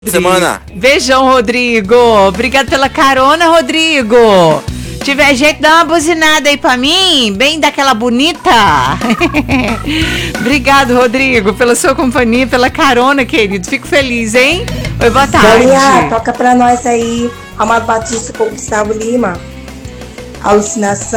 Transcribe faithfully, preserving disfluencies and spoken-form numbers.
Semana. Beijão, Rodrigo. Obrigado pela carona, Rodrigo. Tiver jeito, dá uma buzinada aí pra mim, bem daquela bonita. Obrigado, Rodrigo, pela sua companhia, pela carona, querido. Fico feliz, hein? Oi, boa tarde. Galinha, toca pra nós aí. Amado Batista com Gustavo Lima. Alucinação.